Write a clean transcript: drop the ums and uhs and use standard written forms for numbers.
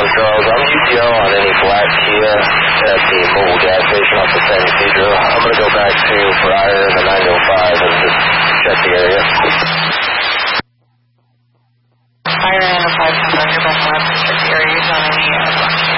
Charles. I'm UTO on any black Kia at the mobile gas station off the San Ysidro. I'm going to go back to Fryer in the 905 and just check the area. Fryer 905, you're back left, check the area. You're on any